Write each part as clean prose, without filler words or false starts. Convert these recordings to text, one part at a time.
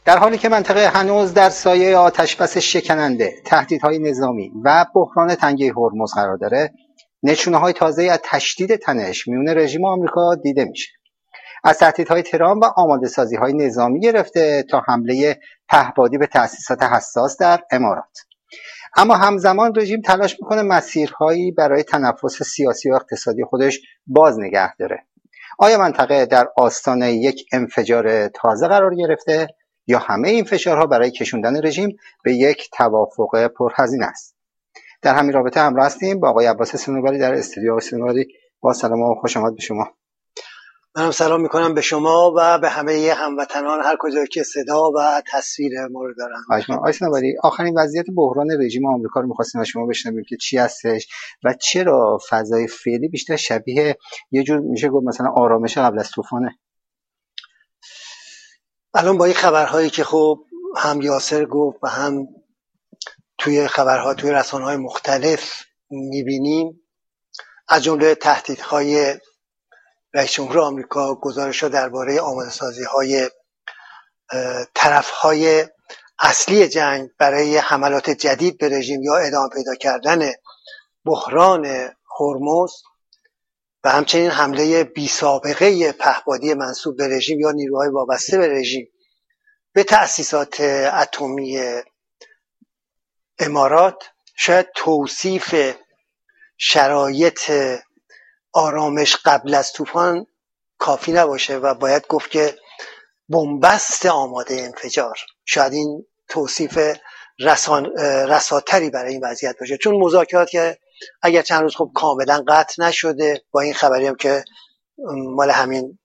در حالی که منطقه هنوز در سایه آتش‌بس شکننده، تهدیدهای نظامی و بحران تنگه هرمز قرار داره، نشونه‌های تازه‌ای از تشدید تنش میون رژیم آمریکا دیده میشه. از تهدیدهای ترامپ و آماده‌سازی‌های نظامی گرفته تا حمله پهپادی به تأسیسات حساس در امارات. اما همزمان رژیم تلاش میکنه مسیرهایی برای تنفس سیاسی و اقتصادی خودش باز نگه داره. آیا منطقه در آستانه یک انفجار تازه قرار گرفته یا همه این فشارها برای کشوندن رژیم به یک توافق پرهزینه است؟ در همین رابطه همراه هستیم با آقای عباس صنوبری در استودیو. آقای صنوبری، با سلام و خوش آمد به شما. منم سلام میکنم به شما و به همه هموطنان هر کجا که صدا و تصویر ما رو دارن. آقای صنوبری، آخرین وضعیت بحران رژیم آمریکا رو می‌خواستیم از شما بشنویم که چی هستش و چرا فضای فعلی بیشتر شبیه یه جور میشه گفت مثلا آرامش قبل از طوفانه. الان با این خبرهایی که خب هم یاسر گفت و هم توی خبرها توی رسانه‌های مختلف می‌بینیم، از جمله تهدیدهای رئیس جمهور آمریکا، گزارش‌ها درباره آماده‌سازی‌های طرف‌های اصلی جنگ برای حملات جدید به رژیم یا ادامه پیدا کردن بحران هرمز و همچنین حمله بی‌سابقه پهپادی منسوب به رژیم یا نیروهای وابسته به رژیم به تأسیسات اتمی امارات شاید توصیف شرایط آرامش قبل از طوفان کافی نباشه و باید گفت که بنبست آماده انفجار. شاید این توصیف رساتری برای این وضعیت باشه، چون مذاکرات که اگر چند روز خب کاملا قطع نشده، با این خبری هم که مال همین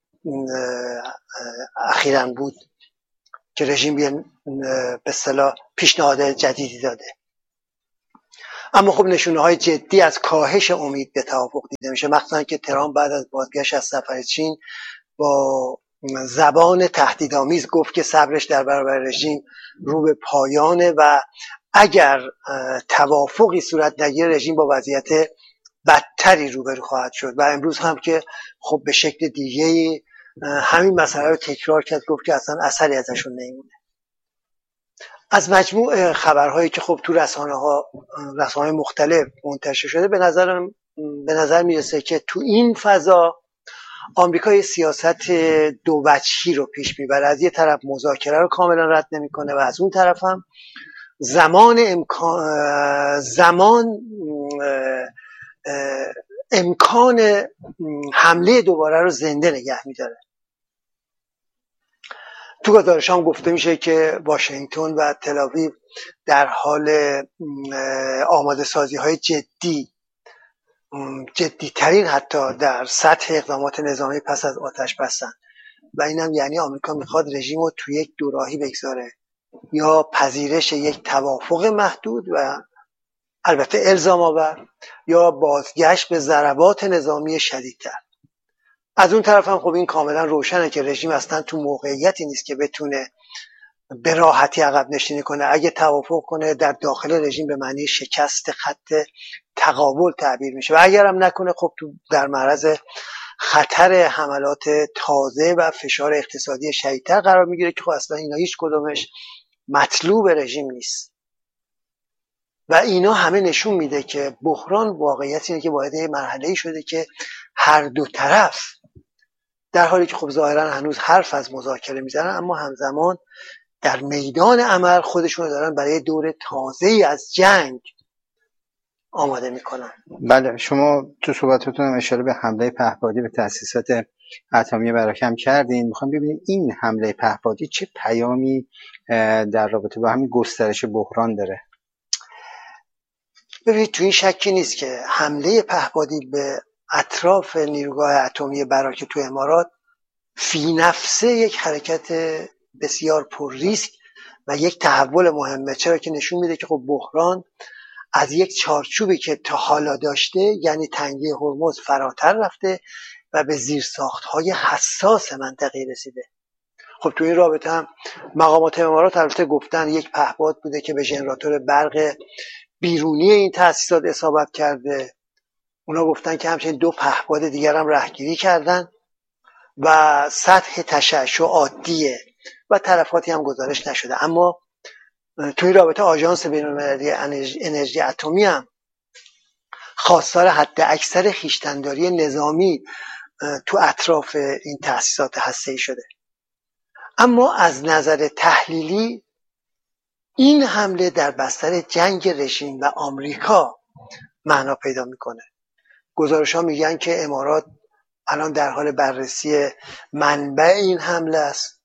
اخیراً بود که رژیم به اصطلاح پیشنهاد جدیدی داده، اما خب نشونه های جدی از کاهش امید به توافق دیده میشه، مخصوصا که ترامپ بعد از بازگشت از سفر چین با زبان تهدیدآمیز گفت که صبرش در برابر رژیم رو به پایانه و اگر توافقی صورت نگیره رژیم با وضعیت بدتری روبرو خواهد شد. و امروز هم که خب به شکل دیگه همین مسئله رو تکرار کرد، گفت که اصلا اثری ازشون نمیمونه. از مجموع خبرهایی که خب تو رسانه‌های مختلف منتشر شده به نظر میرسه که تو این فضا آمریکا یه سیاست دو وجهی رو پیش میبره. از یه طرف مذاکره رو کاملا رد نمیکنه و از اون طرف هم امکان حمله دوباره رو زنده نگه میداره. تو گزارش هم گفته میشه که واشنگتن و تل‌آویو در حال آماده سازی های جدیترین حتی در سطح اقدامات نظامی پس از آتش بستن و اینم یعنی آمریکا میخواد رژیم رو تو یک دوراهی بگذاره، یا پذیرش یک توافق محدود و البته الزام آور، یا بازگشت به ضربات نظامی شدیدتر. از اون طرف هم خب این کاملا روشنه که رژیم اصلا تو موقعیتی نیست که بتونه به راحتی عقب نشینی کنه. اگه توافق کنه در داخل رژیم به معنی شکست خط تقابل تعبیر میشه و اگر هم نکنه خب تو در معرض خطر حملات تازه و فشار اقتصادی شدیدتر قرار میگیره که خب اصلا اینا هیچ کدومش مطلوب رژیم نیست. و اینا همه نشون میده که بحران واقعیت اینه که وارد یه مرحله‌ای شده که هر دو طرف در حالی که خب ظاهرا هنوز حرف از مذاکره میزنن، اما همزمان در میدان عمل خودشون رو دارن برای دور تازه‌ای از جنگ آماده میکنن. بله، شما تو صحبتتون هم اشاره به حمله پهپادی به تأسیسات اتمی براکم کردین. میخوام ببینیم این حمله پهپادی چه پیامی در رابطه با همین گسترش بحران داره. ببینید تو این شکی نیست که حمله پهپادی به اطراف نیروگاه اتمی براکه تو امارات فی نفسه یک حرکت بسیار پر ریسک و یک تحول مهمه، چرا که نشون میده که خب بحران از یک چارچوبی که تا حالا داشته، یعنی تنگه هرمز، فراتر رفته و به زیرساخت‌های حساس منطقه رسیده. خب تو این رابطه هم مقامات امارات البته گفتن یک پهپاد بوده که به ژنراتور برق بیرونی این تأسیسات اصابت کرده. اونا گفتن که همچنین 2 پهپاد دیگر هم رهگیری کردن و سطح تشعشع عادی و تلفاتی هم گزارش نشده. اما توی رابطه آژانس بین‌المللی انرژی اتمی هم خواستار حد اکثر خویشتن‌داری نظامی تو اطراف این تأسیسات هسته‌ای شده. اما از نظر تحلیلی این حمله در بستر جنگ رژیم و آمریکا معنا پیدا میکنه. گزارش‌ها میگن که امارات الان در حال بررسی منبع این حمله است،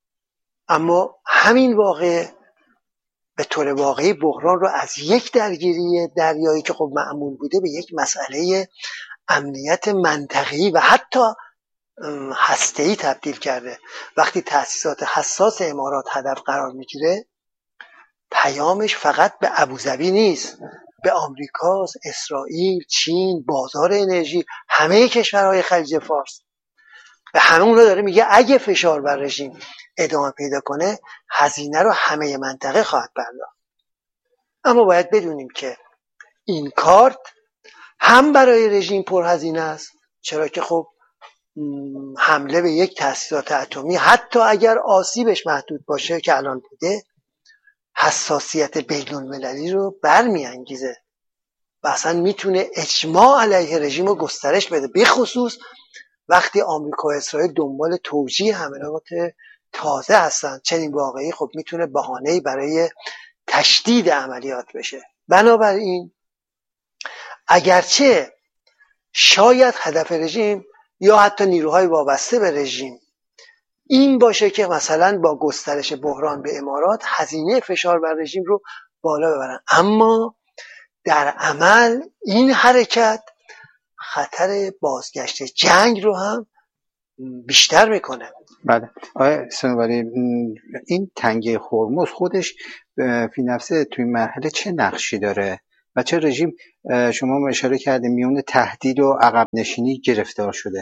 اما همین واقع به طور واقعی بحران رو از یک درگیری دریایی که خب معمول بوده به یک مسئله امنیت منطقه‌ای و حتی هسته‌ای تبدیل کرده. وقتی تأسیسات حساس امارات هدف قرار میگیره، پیامش فقط به ابوظبی نیست، به آمریکاست، اسرائیل، چین، بازار انرژی، همه کشورهای خلیج فارس. به همه اونا داره میگه اگه فشار بر رژیم ادامه پیدا کنه، هزینه رو همه منطقه خواهد پرداخت. اما باید بدونیم که این کارت هم برای رژیم پرهزینه است، چرا که خب حمله به یک تأسیسات اتمی حتی اگر آسیبش محدود باشه که الان بوده، حساسیت بین‌المللی رو برمی‌انگیزه و اصلا میتونه اجماع علیه رژیم رو گسترش بده، به خصوص وقتی آمریکا و اسرائیل دنبال توجیه حملات تازه هستن. چنین واقعی خب میتونه بهانه‌ای برای تشدید عملیات بشه. بنابراین اگرچه شاید هدف رژیم یا حتی نیروهای وابسته به رژیم این باشه که مثلا با گسترش بحران به امارات هزینه فشار بر رژیم رو بالا ببرن، اما در عمل این حرکت خطر بازگشت جنگ رو هم بیشتر میکنه. بله آقای صنوبری، این تنگه هرمز خودش فی نفسه توی مرحله چه نقشی داره و چه رژیم، شما اشاره کردیم، میون تهدید و عقب نشینی گرفتار شده؟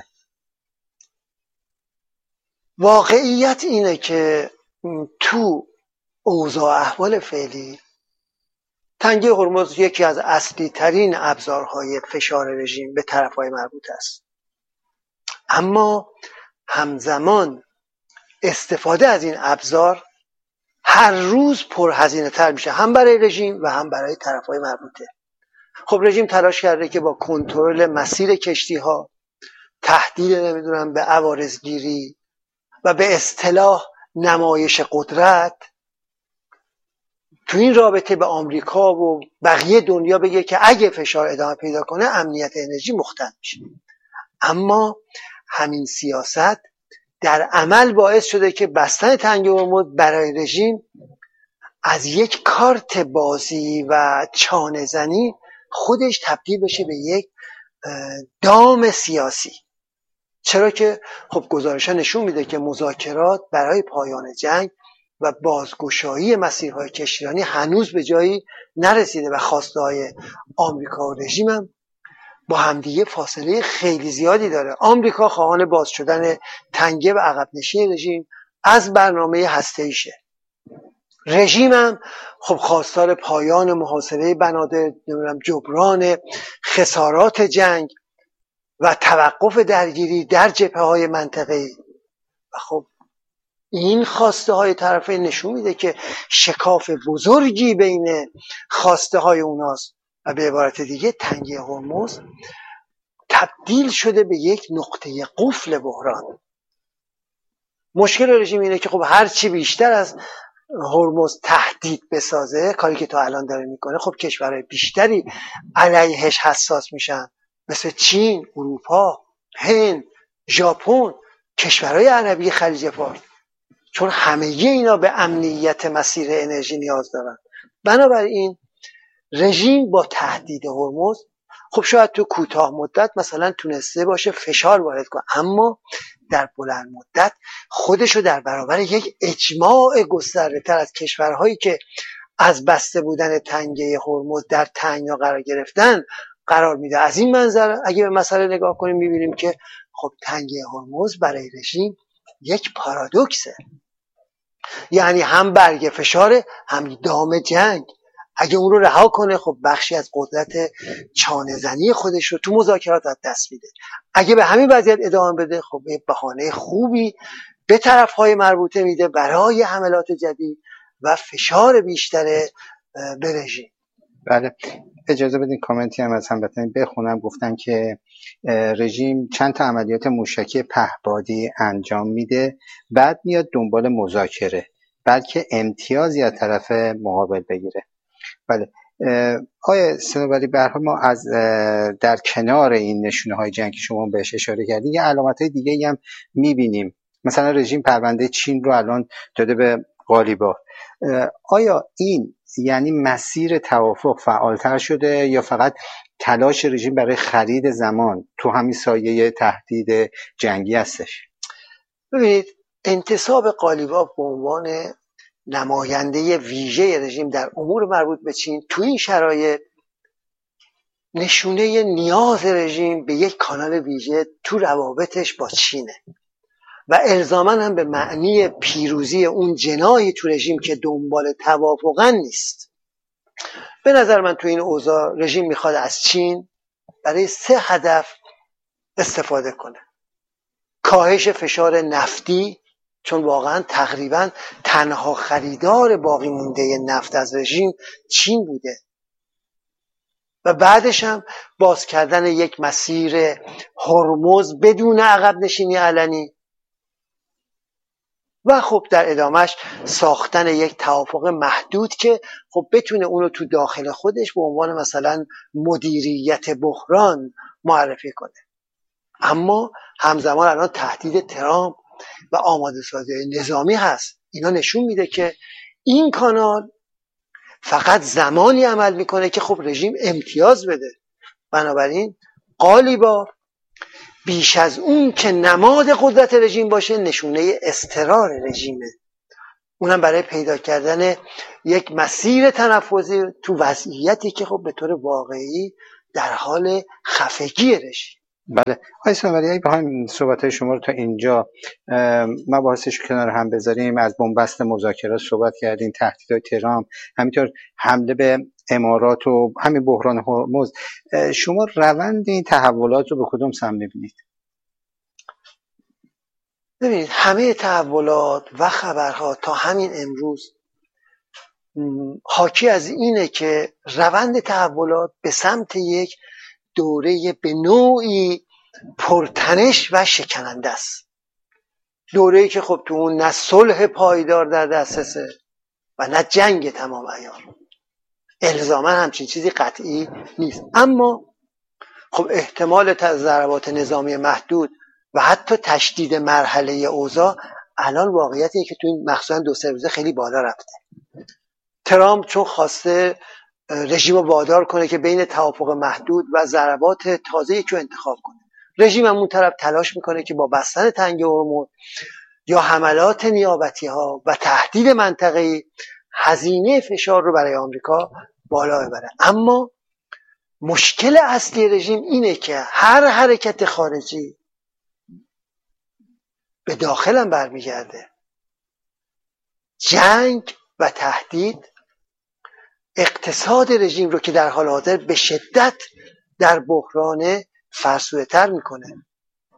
واقعیت اینه که تو اوضاع احوال فعلی تنگه هرمز یکی از اصلی ترین ابزارهای فشار رژیم به طرفهای مربوط است، اما همزمان استفاده از این ابزار هر روز پرهزینه تر میشه، هم برای رژیم و هم برای طرفهای مربوطه. خب رژیم تلاش کرده که با کنترل مسیر کشتی ها، تهدید به عوارضگیری و به اصطلاح نمایش قدرت تو این رابطه به آمریکا و بقیه دنیا بگه که اگه فشار ادامه پیدا کنه امنیت انرژی مختل میشه. اما همین سیاست در عمل باعث شده که بستن تنگه هرمز برای رژیم از یک کارت بازی و چانه زنی خودش تبدیل بشه به یک دام سیاسی. چرا که خب گزارش‌ها نشون میده که مذاکرات برای پایان جنگ و بازگشایی مسیرهای کشتیرانی هنوز به جایی نرسیده و خواسته‌های آمریکا و رژیم هم با همدیگه فاصله خیلی زیادی داره. آمریکا خواهان باز شدن تنگه و عقب نشینی رژیم از برنامه هسته‌ایشه، رژیم هم خب خواستار پایان محاصره بنادر، جبران خسارات جنگ و توقف درگیری در جبهه‌های منطقه‌ای. و خب این خواسته های طرفین نشون میده که شکاف بزرگی بین خواسته های اوناست و به عبارت دیگه تنگه هرمز تبدیل شده به یک نقطه قفل بحران. مشکل رژیم اینه که خب هر چی بیشتر از هرمز تهدید بسازه، کاری که تا الان داره میکنه، خب کشورهای بیشتری علیهش حساس میشن، مثل چین، اروپا، هند، ژاپن، کشورهای عربی خلیج فارس، چون همه اینا به امنیت مسیر انرژی نیاز دارن. بنابراین رژیم با تهدید هرمز خب شاید تو کوتاه مدت مثلا تونسته باشه فشار وارد کنه، اما در بلند مدت خودشو در برابر یک اجماع گسترده تر از کشورهایی که از بسته بودن تنگه هرمز در تنگنا قرار گرفتن قرار میده. از این منظر اگه به مسئله نگاه کنیم میبینیم که خب تنگه هرمز برای رژیم یک پارادوکسه، یعنی هم برگ فشاره هم دام جنگ. اگه اون رو رها کنه خب بخشی از قدرت چانه زنی خودش رو تو مذاکرات از دست میده. اگه به همین وضعیت ادامه بده خب یه بهانه خوبی به طرفهای مربوطه میده برای حملات جدید و فشار بیشتر به رژیم. بله، اجازه بدین کامنتی هم از هموطنان بخونم. گفتن که رژیم چند تا عملیات موشکی پهپادی انجام میده، بعد میاد دنبال مذاکره، بلکه امتیازی از طرف مقابل بگیره. بله، آقای صنوبری، به هر حال ما از در کنار این نشونه های جنگی شما بهش اشاره کردین، یه علامت های دیگه هم میبینیم. مثلا رژیم پرونده چین رو الان داده به قالیباف. آیا این یعنی مسیر توافق فعالتر شده یا فقط تلاش رژیم برای خرید زمان تو همین سایه تهدید جنگی هستش؟ ببینید، انتصاب قالیباف به عنوان نماینده ویژه رژیم در امور مربوط به چین تو این شرایط نشونه نیاز رژیم به یک کانال ویژه تو روابطش با چینه و الزاما هم به معنی پیروزی اون جناحی تو رژیم که دنبال توافقن نیست. به نظر من تو این اوضاع رژیم میخواد از چین برای 3 هدف استفاده کنه: کاهش فشار نفتی، چون واقعا تقریبا تنها خریدار باقی مونده نفت از رژیم چین بوده، و بعدش هم باز کردن یک مسیر هرمز بدون عقب نشینی علنی، و خب در ادامهش ساختن یک توافق محدود که خب بتونه اونو تو داخل خودش به عنوان مثلا مدیریت بحران معرفی کنه. اما همزمان الان تهدید ترامپ و آماده سازی نظامی هست. اینا نشون میده که این کانال فقط زمانی عمل میکنه که خب رژیم امتیاز بده. بنابراین قالیباف بیش از اون که نماد قدرت رژیم باشه، نشونه اضطرار رژیمه، اونم برای پیدا کردن یک مسیر تنفسی تو وضعیتی که خب به طور واقعی در حال خفگی رژیم. بله، آقای صنوبری، اگه بخوایم صحبت‌های شما رو تا اینجا مباحثش کنار هم بذاریم، از بنبست مذاکرات صحبت کردیم، تهدیدهای ترامپ، همینطور حمله به امارات و همین بحران هرمز، شما روند این تحولات رو به کدوم سمت می‌بینید؟ ببینید، همه تحولات و خبرها تا همین امروز حاکی از اینه که روند تحولات به سمت یک دوره به نوعی پرتنش و شکننده است. دوره‌ای که خب تو اون نه صلح پایدار در دسترسه و نه جنگ تمام عیار. الزاما همچین چیزی قطعی نیست، اما خب احتمال ضربات نظامی محدود و حتی تشدید مرحله اوضاع الان واقعیتیه که تو این مخصوصا 2-3 روزه خیلی بالا رفته. ترامپ چون خواسته رژیم رو وادار کنه که بین توافق محدود و ضربات تازه یکی رو انتخاب کنه، رژیم هم اون طرف تلاش میکنه که با بستن تنگ هرمز یا حملات نیابتی ها و تهدید منطقه‌ای هزینه فشار رو برای آمریکا بالا ببره. اما مشکل اصلی رژیم اینه که هر حرکت خارجی به داخل هم برمیگرده. جنگ و تهدید اقتصاد رژیم رو که در حال حاضر به شدت در بحران فرسوده‌تر میکنه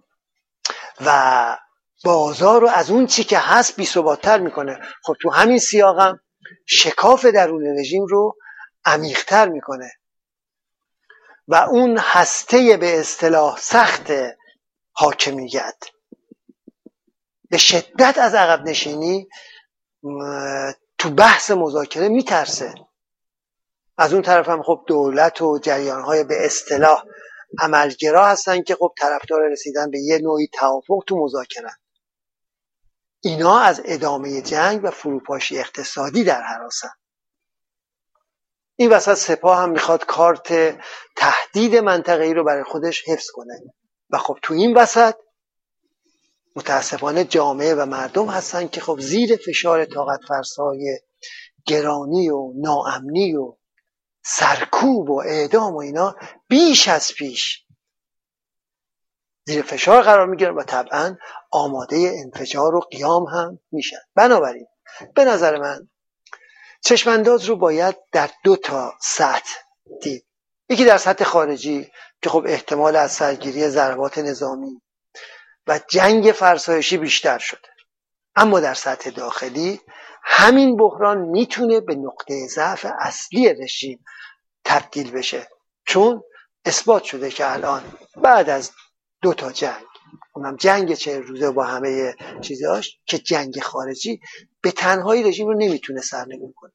و بازار رو از اون چی که هست بی‌ثبات‌تر میکنه. خب تو همین سیاق هم شکاف درون رژیم رو عمیق‌تر میکنه و اون هسته به اصطلاح سخت حاکمیت به شدت از عقب نشینی تو بحث مذاکره میترسه. از اون طرف هم خب دولت و جریان‌های به اصطلاح عملگرا هستن که خب طرفدار رسیدن به یه نوعی توافق تو مذاکره. اینا از ادامه جنگ و فروپاشی اقتصادی در هراسن. این وسط سپاه هم میخواد کارت تهدید منطقه‌ای رو برای خودش حفظ کنه و خب تو این وسط متاسفانه جامعه و مردم هستن که خب زیر فشار طاقت فرسای گرانی و ناامنی و سرکوب و اعدام و اینا بیش از پیش زیر فشار قرار میگیرن و طبعا آماده انفجار و قیام هم میشن. بنابراین به نظر من چشمانداز رو باید در 2 سطح دید. یکی در سطح خارجی که خب احتمال از سرگیری ضربات نظامی و جنگ فرسایشی بیشتر شده اما در سطح داخلی همین بحران میتونه به نقطه ضعف اصلی رژیم تبدیل بشه، چون اثبات شده که الان بعد از 2 تا جنگ، اونم جنگ 40 روزه با همه چیزاش، که جنگ خارجی به تنهایی رژیم رو نمیتونه سرنگون کنه.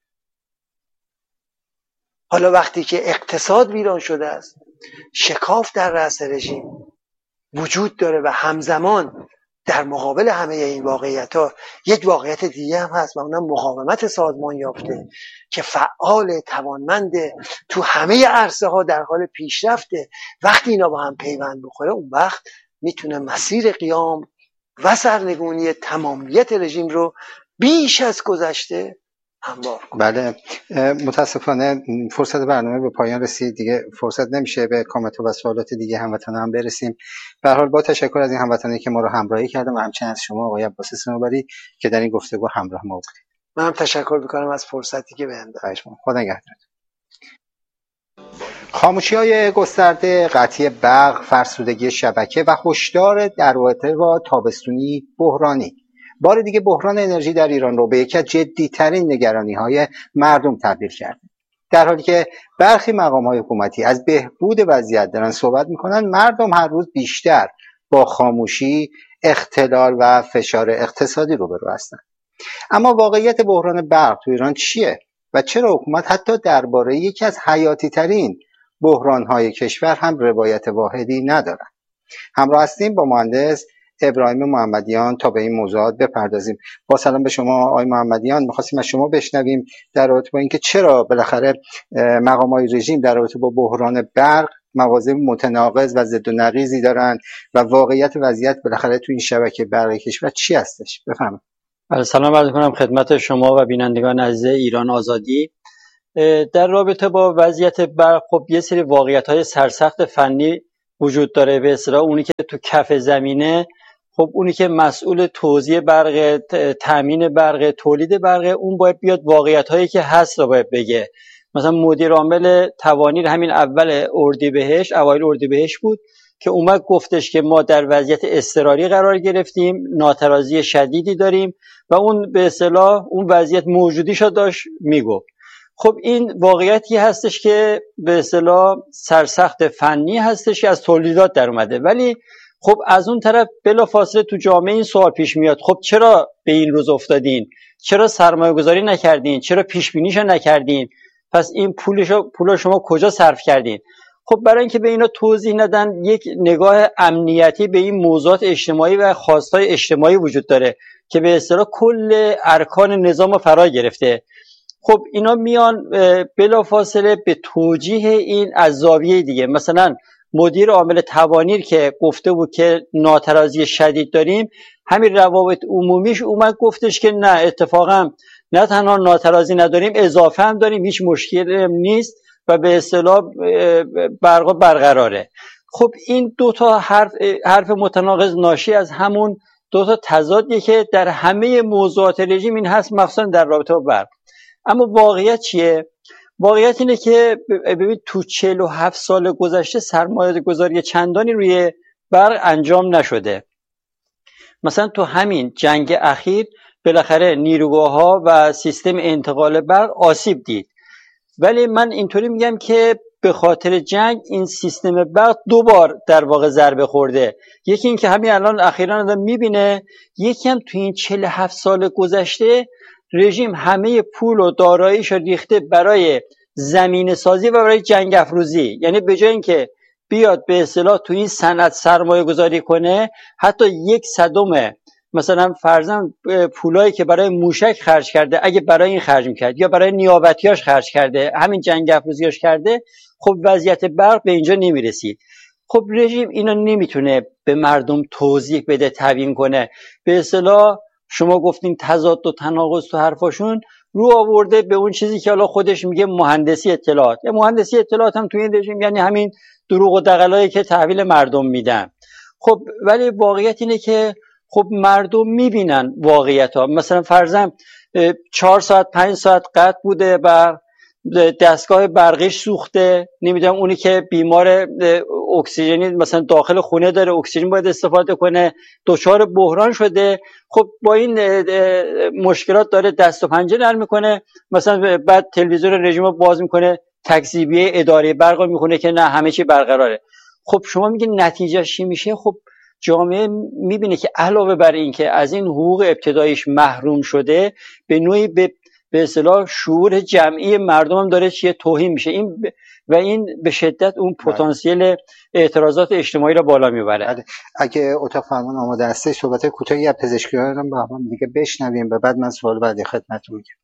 حالا وقتی که اقتصاد ویران شده است، شکاف در رأس رژیم وجود داره و همزمان در مقابل همه این واقعیت‌ها یک واقعیت دیگه هم هست و اونم مقاومت سازمان یافته که فعال، توانمنده، تو همه عرصه‌ها در حال پیشرفته. وقتی اینا با هم پیوند بخوره، اون وقت میتونه مسیر قیام و سرنگونی تمامیت رژیم رو بیش از گذشته هموار کنه. بله، متاسفانه فرصت برنامه به پایان رسید، دیگه فرصت نمیشه به کامنت و سوالات دیگه هموطنان هم برسیم. به هر حال با تشکر از این هموطنانی که ما رو همراهی کردن و همچنین از شما آقای عباس صنوبری که در این گفتگو همراه ما بودید. من هم تشکر می‌کنم از فرصتی که بهم دادید. خدا نگهدار. خاموشی‌های گسترده، قطعی برق، فرسودگی شبکه و هشدار در رابطه با تابستونی بحرانی. بار دیگه بحران انرژی در ایران رو به یکی از جدی‌ترین نگرانی‌های مردم تبدیل کرده. در حالی که برخی مقام‌های حکومتی از بهبود وضعیت دارن صحبت می‌کنن، مردم هر روز بیشتر با خاموشی، اختلال و فشار اقتصادی روبرو هستن. اما واقعیت بحران برق تو ایران چیه و چرا حکومت حتی درباره یکی از حیاتی‌ترین بحران‌های کشور هم روایت واحدی ندارد؟ همراه هستیم با مهندس ابراهیم محمدیان تا به این موضوعات بپردازیم. با سلام به شما آقای محمدیان، می‌خواستیم از شما بشنویم در رابطه با اینکه چرا بالاخره مقام‌های رژیم در رابطه با بحران برق مواضع متناقض و ضد و نقیضی دارن و واقعیت وضعیت بالاخره تو این شبکه برق کشور چی هستش؟ بفرمایید. سلام عرض می‌کنم خدمت شما و بینندگان عزیز ایران آزادی. در رابطه با وضعیت برق، خب یه سری واقعیت‌های سرسخت فنی وجود داره. به اصطلاح اونی که تو کف زمینه، خب اونی که مسئول توزیع برق، تامین برق، تولید برق، اون باید بیاد واقعیت‌هایی که هست رو باید بگه. مثلا مدیر عامل توانیر همین اوایل اردیبهشت بود که اومد گفتش که ما در وضعیت اضطراری قرار گرفتیم، ناترازی شدیدی داریم و اون به اصطلاح اون وضعیت موجودیشو داشت میگفت. خب این واقعیتی هستش که به اصطلاح سرسخت فنی هستش که از تولیدات در اومده، ولی خب از اون طرف بلافاصله تو جامعه این سوال پیش میاد، خب چرا به این روز افتادین؟ چرا سرمایه گذاری نکردین؟ چرا پیش بینیشو نکردین؟ پس این پول شما کجا صرف کردین؟ خب برای اینکه به اینا توضیح ندن، یک نگاه امنیتی به این موضوعات اجتماعی و خواستای اجتماعی وجود داره که به اصطلاح کل ارکان نظام رو فرا گرفته. خب اینا میان بلافاصله به توجیه این از زاویه دیگه. مثلا مدیر عامل توانیر که گفته بود که ناترازی شدید داریم، همین روابط عمومیش اومد گفتش که نه، اتفاقا نه تنها ناترازی نداریم، اضافه هم داریم، هیچ مشکلی هم نیست و به اصطلاح برق برقراره. خب این 2 تا حرف متناقض ناشی از همون 2 تا تضادیه که در همه موضوعات رژیم این هست، مخصوصا در رابطه با برق. اما واقعیت چیه؟ واقعیت اینه که ببینید تو 47 سال گذشته سرمایه گذاری چندانی روی برق انجام نشده. مثلا تو همین جنگ اخیر بالاخره نیروگاه‌ها و سیستم انتقال برق آسیب دید، ولی من اینطوری میگم که به خاطر جنگ این سیستم برق 2 بار در واقع ضربه خورده. یکی این که همین الان اخیراً آدم میبینه، یکی هم تو این 47 سال گذشته رژیم همه پول و داراییش ریخته برای زمین سازی و برای جنگ افروزی. یعنی به جای اینکه بیاد به اصطلاح تو این صنعت سرمایه گذاری کنه، حتی 1/100 مثلا فرضاً پولایی که برای موشک خرج کرده اگه برای این خرج میکرد یا برای نیابتیاش خرج کرده، همین جنگ افروزیاش کرده، خب وضعیت برق به اینجا نمیرسید. خب رژیم اینا نمیتونه به مردم توضیح بده، تبیین کنه. به اصطلاح شما گفتین تضاد و تناقض تو حرفاشون رو آورده به اون چیزی که حالا خودش میگه مهندسی اطلاعات. یا مهندسی اطلاعات هم تو این رژیم یعنی همین دروغ و دغلایی که تحویل مردم میدن. خب ولی واقعیت اینه که خب مردم میبینن واقعیت ها. مثلا فرضاً 4 ساعت 5 ساعت قطع بوده، دستگاه برقیش سوخته، نمیدونم اونی که بیمار اکسیژنی مثلا داخل خونه داره، اکسیژن باید استفاده کنه، دچار بحران شده. خب با این مشکلات داره دست و پنجه نرم میکنه، مثلا بعد تلویزیون رژیم رو باز میکنه، تکذیبیه اداره برق رو میخونه که نه همه چی برقراره. خب شما میگین نتیجه چی میشه؟ خب جامعه میبینه که علاوه بر این که از این حقوق ابتداییش محروم شده، به نوعی به اصطلاح شعور جمعی مردم هم داره چیه توهین میشه. این به شدت اون پتانسیل اعتراضات اجتماعی را بالا میبره. اگه اتاق فرمان آماده هسته صحبت کوتاهی از پزشکیان رو با هم دیگه بشنویم و بعد من سوال بعدی خدمتتون میگم.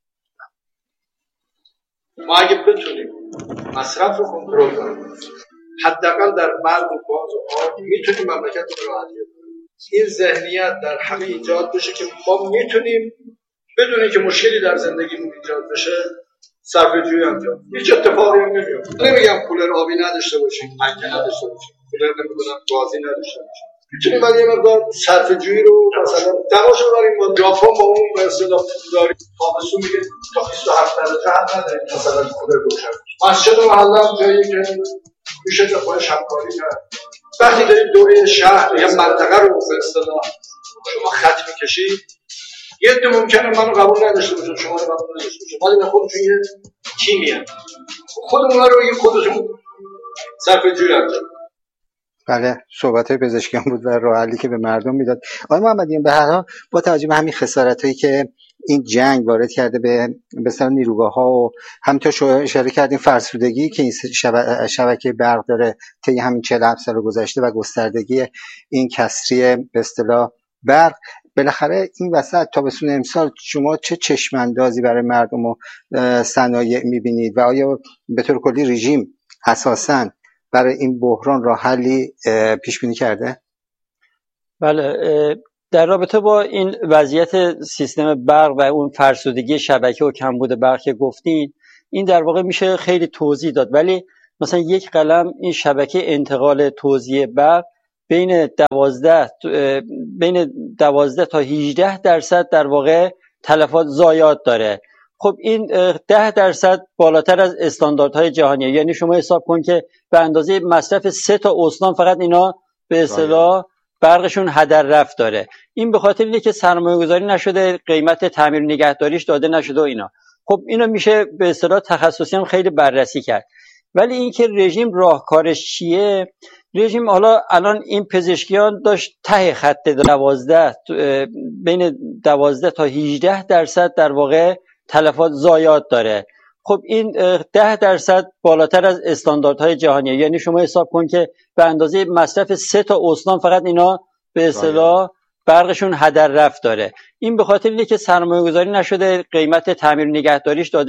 ما اگه بتونیم مصرف رو کنترل کنیم، حداقل در برق و گاز و آب، میتونیم مملکت رو راحتی کنیم. این ذهنیت در همه ایجاد بشه که ما میتونیم بدون که مشکلی در زندگیمون ایجاد بشه صرفه‌جویی انجام. هیچ اتفاقی هم نمیفته. نمیگم کولر آبی نداشته باشیم، پنکه نداشته باشیم، کولر نمیدونم گازی نداشته باشیم. میتونیم ولی یه مقدار صرفه‌جویی رو مثلا تماشا داریم با ژاپن با اون به اصطلاح داریم تابستون میگه تا 27 درجه هم نداریم مثلا کولر روشن. مسجد محله هم جایی که میشه که خودش همکاری کرد. وقتی دارید دوره شهر یا منطقه رو به اصطلاح شما خط میکشید، یه عده ممکنه منو قبول نداشته باشه، شما رو قبول نداشته باشه، ولی به خودشون یه تیمیه، خودمون رو یه خودشون صرفه‌جویی انجام. بله، صحبت‌های پزشکیان بود و راه حلی که به مردم میداد. آقای محمدیان، به هر حال با توجه به همین خسارتایی که این جنگ وارد کرده به مثلا نیروگاه‌ها و همینطور شما اشاره کردین فرسودگی که این شبکه برق داره طی همین 47 سال گذشته و گستردگی این کسری به اصطلاح برق، بالاخره این وسط تابستون امسال شما چه چشم‌اندازی برای مردم و صنایع می‌بینید و آیا به طور کلی رژیم اساساً برای این بحران راه حلی پیش بینی کرده؟ بله، در رابطه با این وضعیت سیستم برق و اون فرسودگی شبکه و کمبود برق که گفتین، این در واقع میشه خیلی توضیح داد، ولی مثلا یک قلم این شبکه انتقال توزیع برق بین 12 تا 18% در واقع تلفات ضایعات داره. خب این 10% بالاتر از استانداردهای جهانیه. یعنی شما حساب کن که به اندازه مصرف 3 تا استان فقط اینا به اصطلاح برقشون هدر رفت داره. این به خاطر اینه که سرمایه گذاری نشده، قیمت تعمیر نگهداریش داده نشده و اینا. خب اینو میشه به اصطلاح تخصصی هم خیلی بررسی کرد. ولی اینکه رژیم راهکارش چیه، رژیم حالا الان این پزشکیان داشت ته خط 12 تا 18% در واقع تلفات ضایعات داره. خب این 10% بالاتر از استانداردهای جهانیه. یعنی شما حساب کن که به اندازه مصرف 3 تا استان فقط اینا به اصطلاح برقشون هدر رفت داره. این به خاطر اینه که سرمایه گذاری نشده، قیمت تعمیر نگهداریش داده